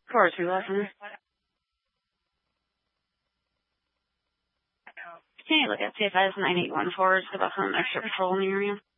For 2 lessons. Can you look at CFS 9814 to about some extra patrol in the area?